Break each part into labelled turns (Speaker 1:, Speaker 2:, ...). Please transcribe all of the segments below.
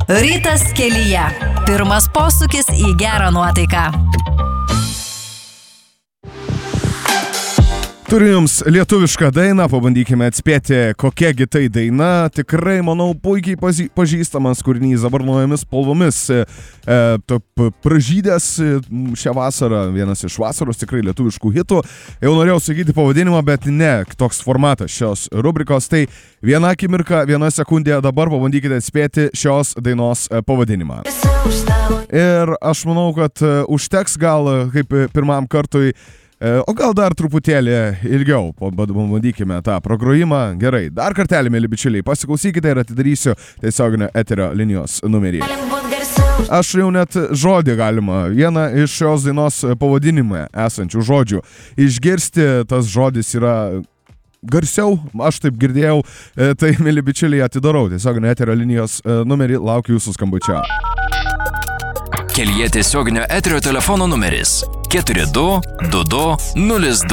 Speaker 1: Rytas kelyje. Pirmas posūkis į gerą nuotaiką.
Speaker 2: Turiu jums lietuvišką dainą, pabandykime atspėti, kokiagi tai daina. Tikrai, manau, puikiai pažįstamas kūrinys, dabar naujomis spalvomis. Pražydęs šią vasarą, vienas iš vasaros tikrai lietuviškų hitų. Jau norėjau sakyti pavadinimą, bet ne, toks formatas šios rubrikos. Tai viena akimirka, viena sekundė, dabar pabandykite atspėti šios dainos pavadinimą. Ir aš manau, kad užteks gal kaip pirmam kartui, o gal dar truputėlį ilgiau, pabandykime tą pagrojimą. Gerai, dar kartelį, mėly bičiuliai, pasiklausykite ir atidarysiu tiesioginio eterio linijos numerį. Aš jau net žodį galima, vieną iš šios dainos pavadinime esančių žodžių. Išgirsti tas žodis yra garsiau, aš taip girdėjau, tai, mėly bičiuliai, atidarau tiesioginio eterio linijos numerį, laukiu jūsų skambučio.
Speaker 3: Kelyje tiesioginio eterio telefono numeris 422202.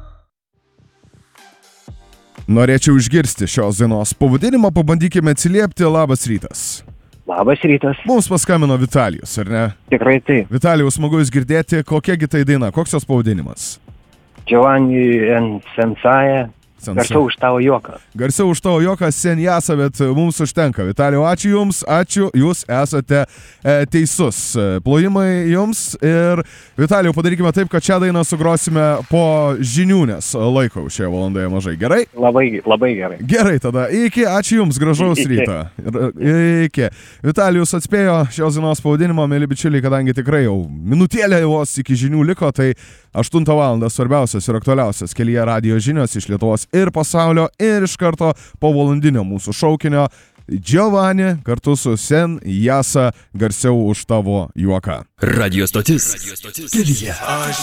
Speaker 2: Norėčiau išgirsti šios dainos pavadinimą, pabandykime atsiliepti. Labas rytas.
Speaker 4: Labas rytas.
Speaker 2: Mums paskambino Vitalijus, ar ne?
Speaker 4: Tikrai taip.
Speaker 2: Vitalijus, smagu jūs girdėti, kokiagi tai daina, koks jos pavadinimas?
Speaker 4: Giovanni and Sensaja. Garsiau už tavo juoką.
Speaker 2: Garsiau už tavo juoką, Senjasa, bet mums užtenka. Vitalijau, ačiū jums, ačiū, jūs esate teisus. Plojimai jums ir Vitalijau, padarykime taip, kad šią dainą sugrosime po žinių, nes laiko šioje valandoje mažai. Gerai?
Speaker 4: Labai gerai.
Speaker 2: Gerai, tada iki, ačiū jums, gražaus ryto. Iki. Vitalijus atspėjo šios dainos pavadinimą, mėly bičiuliai, kadangi tikrai jau minutėlė vos iki žinių liko, tai 8 valandą svarbiausias ir aktualiausias kelyje radijo žinios iš Lietuvos ir pasaulio ir iš karto po valandinio mūsų šaukinio Giovanni kartu su Senjasa, garsiau už tavo juoką.
Speaker 3: Radio stotis. Kelyje.